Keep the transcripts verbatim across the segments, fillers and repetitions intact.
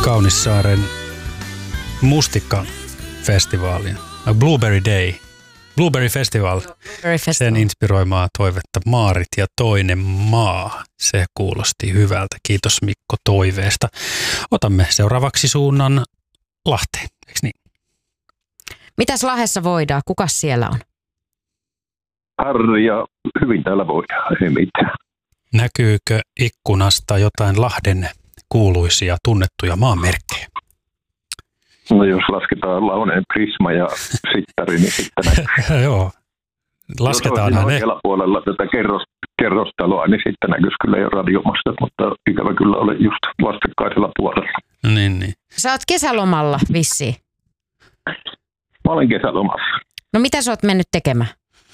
Kaunissaaren mustikkafestivaalia. Blueberry Day. Blueberry Festival. Blueberry Festival. Sen inspiroimaa toivetta Maarit ja toinen maa. Se kuulosti hyvältä. Kiitos Mikko toiveesta. Otamme seuraavaksi suunnan Lahteen, eikö niin? Mitäs Lahdessa voidaan? Kukas siellä on? Harri ja hyvin täällä voidaan, ei mitään. Näkyykö ikkunasta jotain Lahden kuuluisia tunnettuja maanmerkkejä? No jos lasketaan Launeen Prisma ja Sittari, niin sitten näkyy. Joo, lasketaanhan ne. Jos puolella tätä kerros, kerrostaloa, niin sitten näkyisi kyllä jo radiomastot, mutta ikävä kyllä ole just vastakkaisella puolella. Niin, niin. Sä oot kesälomalla vissiin. Mä olen kesälomassa. No mitä sä oot mennyt tekemään?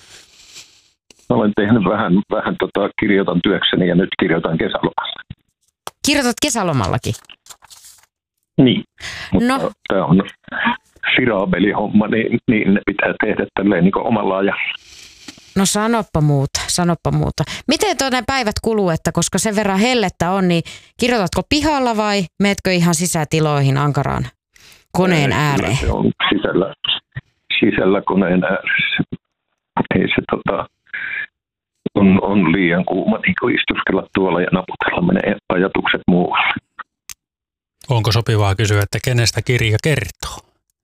Mä olen tehnyt vähän, vähän tota, kirjoitan työkseni ja nyt kirjoitan kesälomassa. Kirjoitat kesälomallakin? Niin, mutta no. Tämä on siraabelihomma, niin, niin ne pitää tehdä tälleen niin kuin omalla ajalla. No sanoppa muuta, sanoppa muuta. Miten tuo päivät kuluu, että koska sen verran hellettä on, niin kirjoitatko pihalla vai meetkö ihan sisätiloihin ankaraan koneen ääreen? Se on sisällä, sisällä koneen ääressä. Ei se tota, on, on liian kuuma niin kuin istuskella tuolla ja naputella menee ajatukset muualle. Onko sopivaa kysyä, että kenestä kirja kertoo?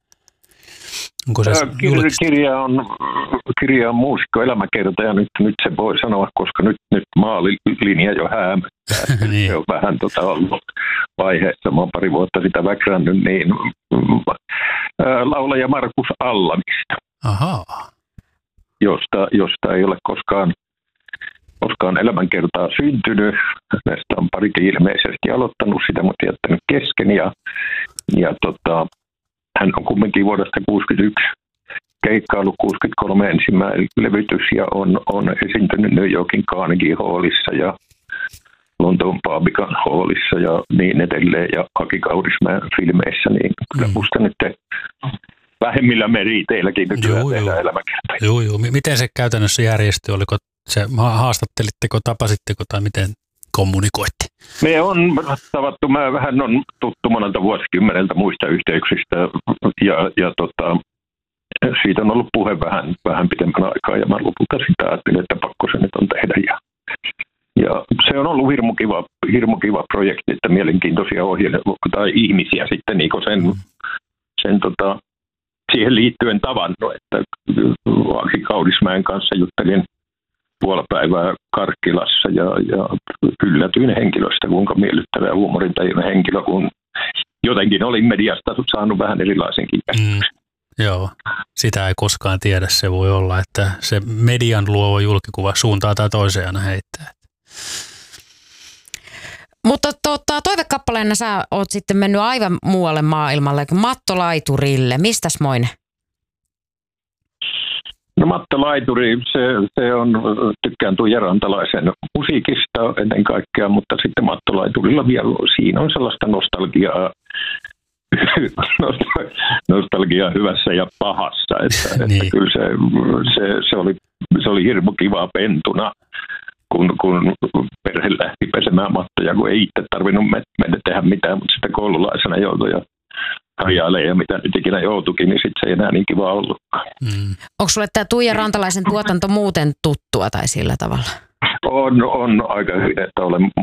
Onko se Kir- kirja, on, kirja on muusikko elämäkerta ja nyt, nyt se voi sanoa, koska nyt, nyt maalilinja jo häämöttää. niin. Se on vähän tota ollut vaiheessa. Mä oon pari vuotta sitä väkrännyt, niin laulaja Markus Allanista, Ahaa. Josta, josta ei ole koskaan, koskaan elämänkertaa syntynyt. Näistä on parikin ilmeisesti aloittanut sitä, mutta jättänyt kesken ja, ja tota, hän on kumminkin vuodesta kuusikymmentäyksi keikkailu, kuusikymmentäkolme ensimmäinen levytys ja on, on esiintynyt New Yorkin Carnegie Hallissa ja Lontoon Barbican Hallissa ja niin edelleen ja Aki Kaurismäen filmeissä, niin kyllä mm. musta nyt te vähemmillä meriteilläkin nykyään tehdään elämäkertoja. Joo, joo. Miten se käytännössä järjestyi? Oliko se, haastattelitteko, tapasitteko tai miten kommunikoitte? Me on tavattu, mä vähän on tuttu monelta vuosikymmeneltä muista yhteyksistä ja, ja tota, siitä on ollut puhe vähän, vähän pitemmän aikaa ja mä lopulta sitä ajattelin, että pakko se nyt on tehdä. Ja, ja se on ollut hirmu kiva, hirmu kiva projekti, että mielenkiintoisia ohjelmia tai ihmisiä sitten niin sen, sen tota, siihen liittyen tavannut, että Aki Kaurismäen kanssa juttelin puolipäivää Karkkilassa ja, ja yllätyin henkilöstä, kuinka miellyttävä ja huumorintajuinen henkilö, kun jotenkin olin mediasta saanut vähän erilaisenkin käsityksen. Mm, joo, sitä ei koskaan tiedä. Se voi olla, että se median luova julkikuva suuntaa tai toiseen aina heittää. Mutta tota, toivekappaleena sä oot sitten mennyt aivan muualle maailmalle kuin Mattolaiturille. Mistäs moinen? No Matta Laituri, se, se on, tykkään Tuija Rantalaisen musiikista ennen kaikkea, mutta sitten Matta Laiturilla vielä, siinä on sellaista nostalgiaa, nostalgiaa hyvässä ja pahassa, että, niin. että kyllä se, se, se, oli, se oli hirmu kivaa pentuna, kun, kun perhe lähti pesemään mattoja, kun ei itse tarvinnut mennä tehdä mitään, mutta sitten koululaisena joutui ja harjailee ja mitä nyt ikinä joutuikin, niin sitten se ei enää niin kiva ollutkaan. Mm. Onko sulle tämä Tuija Rantalaisen tuotanto muuten tuttua tai sillä tavalla? On, on aika hyvin, että olen